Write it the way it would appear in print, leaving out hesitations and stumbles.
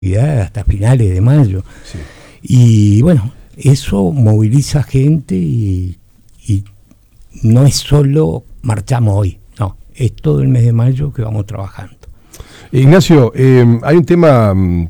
hasta finales de mayo. Sí. Y bueno, eso moviliza gente y no es solo marchamos hoy, no, es todo el mes de mayo que vamos trabajando. Ignacio, hay un tema